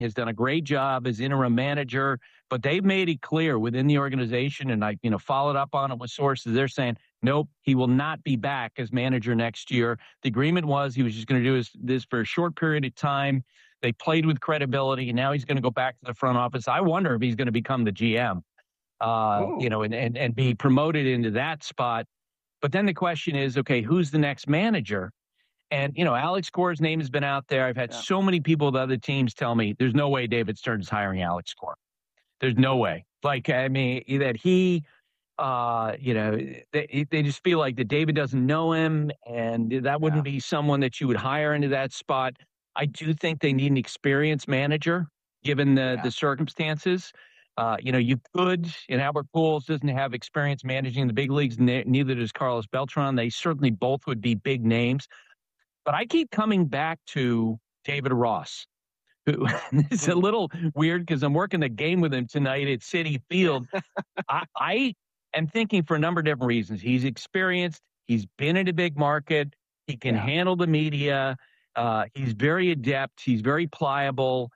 has done a great job as interim manager, but they've made it clear within the organization, and I, followed up on it with sources. They're saying, nope, he will not be back as manager next year. The agreement was he was just going to do this for a short period of time. They played with credibility, and now he's going to go back to the front office. I wonder if he's going to become the GM, Ooh. and be promoted into that spot. But then the question is, okay, who's the next manager? And, Alex Cora's name has been out there. I've had Yeah. so many people with other teams tell me there's no way David Stern is hiring Alex Cora. There's no way. Like, I mean, that he, they just feel like that David doesn't know him, and that wouldn't be someone that you would hire into that spot. I do think they need an experienced manager, given the circumstances. You could, and Albert Pujols doesn't have experience managing the big leagues. Neither does Carlos Beltran. They certainly both would be big names. But I keep coming back to David Ross, who it's a little weird because I'm working the game with him tonight at Citi Field. I am thinking for a number of different reasons. He's experienced. He's been in a big market. He can handle the media. He's very adept. He's very pliable.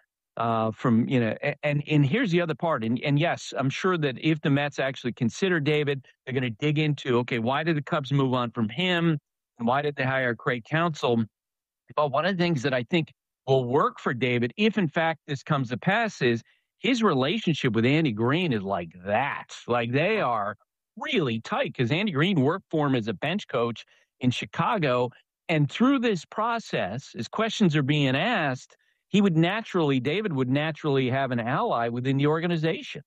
And here's the other part. And yes, I'm sure that if the Mets actually consider David, they're going to dig into, okay, why did the Cubs move on from him? And why did they hire Craig Counsell? But one of the things that I think will work for David, if in fact this comes to pass, is his relationship with Andy Green is like that. Like they are really tight because Andy Green worked for him as a bench coach in Chicago. And through this process, as questions are being asked, David would naturally have an ally within the organization.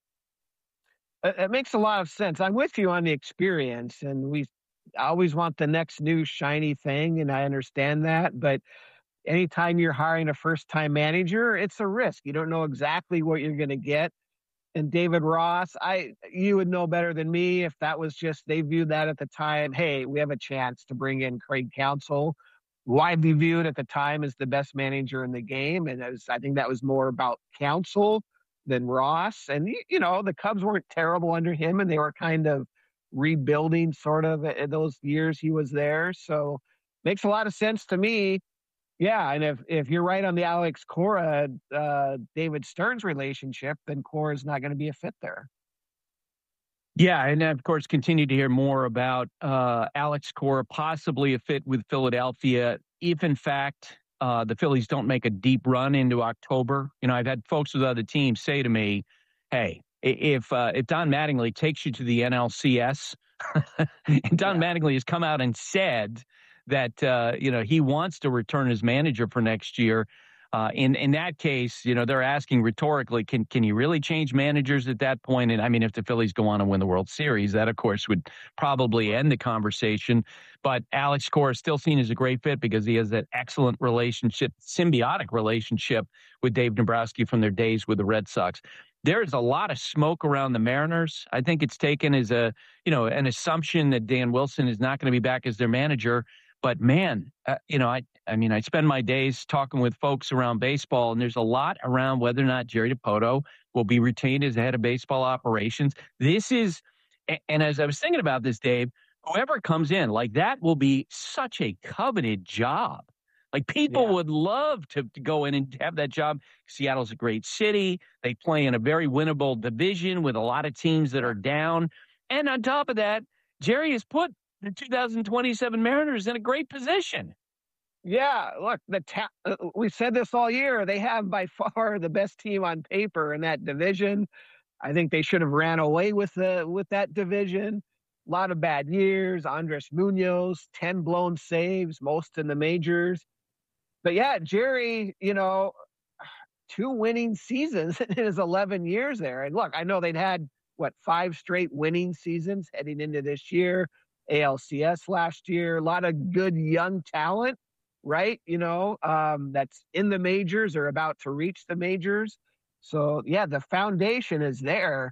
It makes a lot of sense. I'm with you on the experience, and we always want the next new shiny thing, and I understand that. But anytime you're hiring a first-time manager, it's a risk. You don't know exactly what you're going to get. And David Ross, you would know better than me if that was just they viewed that at the time. Hey, we have a chance to bring in Craig Counsell, widely viewed at the time as the best manager in the game, and I think that was more about Counsell than Ross. And the Cubs weren't terrible under him, and they were kind of rebuilding sort of in those years he was there. So makes a lot of sense to me. Yeah, and if you're right on the Alex Cora, David Stearns relationship, then Cora is not going to be a fit there. Yeah, and of course, continue to hear more about Alex Cora, possibly a fit with Philadelphia, if in fact the Phillies don't make a deep run into October. I've had folks with other teams say to me, hey, if Don Mattingly takes you to the NLCS, and Don Mattingly has come out and said that he wants to return as manager for next year. In that case, they're asking rhetorically, can you really change managers at that point? And I mean, if the Phillies go on and win the World Series, that of course would probably end the conversation. But Alex Cora is still seen as a great fit because he has that excellent relationship, symbiotic relationship with Dave Dombrowski from their days with the Red Sox. There's a lot of smoke around the Mariners. I think it's taken as an assumption that Dan Wilson is not going to be back as their manager. But man, I spend my days talking with folks around baseball, and there's a lot around whether or not Jerry Dipoto will be retained as the head of baseball operations. And as I was thinking about this, Dave, whoever comes in, like that will be such a coveted job. Like people would love to go in and have that job. Seattle's a great city. They play in a very winnable division with a lot of teams that are down. And on top of that, Jerry has put the 2027 Mariners in a great position. Yeah, look, we've said this all year. They have by far the best team on paper in that division. I think they should have ran away with that division. A lot of bad years. Andres Munoz, 10 blown saves, most in the majors. But yeah, Jerry, 2 winning seasons in his 11 years there. And look, I know they'd had 5 straight winning seasons heading into this year. ALCS last year, a lot of good young talent, right? That's in the majors or about to reach the majors. So yeah, the foundation is there.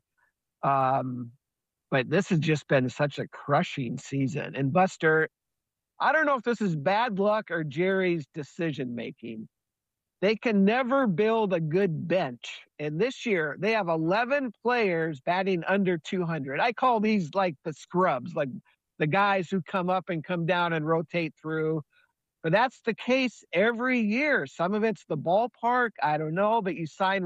But this has just been such a crushing season. And Buster, I don't know if this is bad luck or Jerry's decision-making. They can never build a good bench. And this year they have 11 players batting under 200. I call these like the scrubs, like the guys who come up and come down and rotate through. But that's the case every year. Some of it's the ballpark, I don't know, but you sign